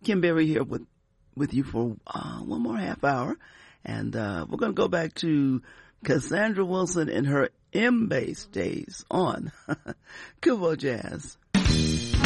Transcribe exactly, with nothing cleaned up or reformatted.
Kim Berry here with, with you for uh, one more half hour. And uh, we're going to go back to Cassandra Wilson in her M-Bass days on Kubo Jazz.